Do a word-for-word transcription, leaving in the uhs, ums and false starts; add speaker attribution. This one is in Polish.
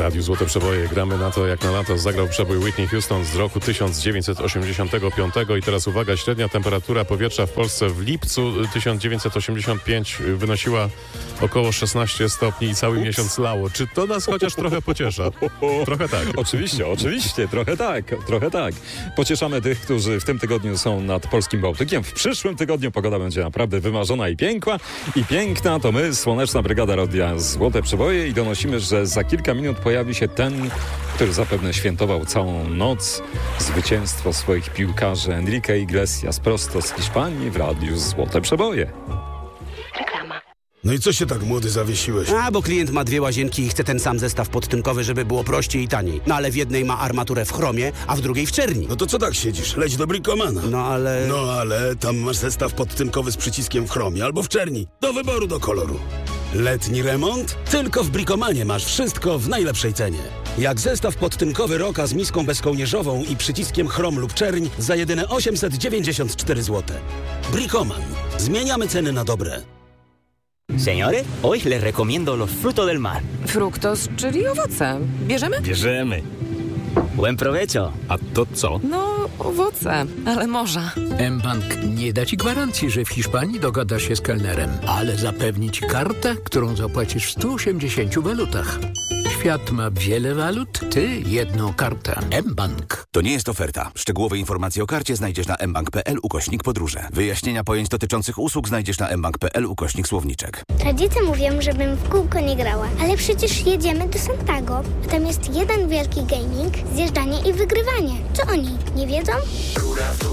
Speaker 1: Radiu Złote Przeboje. Gramy na to, jak na lato zagrał przebój Whitney Houston z roku tysiąc dziewięćset osiemdziesiątego piątego. I teraz uwaga, średnia temperatura powietrza w Polsce w lipcu tysiąc dziewięćset osiemdziesiątego piątego wynosiła około szesnaście stopni i cały Ups. miesiąc lało. Czy to nas chociaż trochę pociesza? Trochę tak.
Speaker 2: Oczywiście, oczywiście, trochę tak, trochę tak. Pocieszamy tych, którzy w tym tygodniu są nad polskim Bałtykiem. W przyszłym tygodniu pogoda będzie naprawdę wymarzona i piękna. I piękna to my, Słoneczna Brygada Radia Złote Przeboje, i donosimy, że za kilka minut pojawi się ten, który zapewne świętował całą noc zwycięstwo swoich piłkarzy, Enrique Iglesias, prosto z Hiszpanii w Radiu Złote Przeboje.
Speaker 3: Reklama.
Speaker 4: No i co się tak, młody, zawiesiłeś?
Speaker 5: A, bo klient ma dwie łazienki i chce ten sam zestaw podtynkowy, żeby było prościej i taniej. No ale w jednej ma armaturę w chromie, a w drugiej w czerni.
Speaker 4: No to co tak siedzisz? Leć do Bricomana.
Speaker 5: No ale...
Speaker 4: No ale tam masz zestaw podtynkowy z przyciskiem w chromie albo w czerni. Do wyboru, do koloru. Letni remont? Tylko w Bricomanie masz wszystko w najlepszej cenie. Jak zestaw podtynkowy Roka z miską bezkołnierzową i przyciskiem chrom lub czerń za jedyne osiemset dziewięćdziesiąt cztery złote. Bricoman. Zmieniamy ceny na dobre.
Speaker 6: Señores, hoy les recomiendo los frutos del mar.
Speaker 7: Fruktos, czyli owoce. Bierzemy?
Speaker 6: Bierzemy. Buen provecho.
Speaker 1: A to co?
Speaker 7: No, owoce, ale morza.
Speaker 8: mBank nie da ci gwarancji, że w Hiszpanii dogadasz się z kelnerem, ale zapewni ci kartę, którą zapłacisz w stu osiemdziesięciu walutach. Świat ma wiele walut, ty jedną kartę. mBank.
Speaker 9: To nie jest oferta. Szczegółowe informacje o karcie znajdziesz na mbank.pl ukośnik podróże. Wyjaśnienia pojęć dotyczących usług znajdziesz na mbank.pl ukośnik słowniczek.
Speaker 10: Rodzice mówią, żebym w kółko nie grała, ale przecież jedziemy do Santiago, a tam jest jeden wielki gaming, zjeżdżanie i wygrywanie. Co oni nie wiedzą?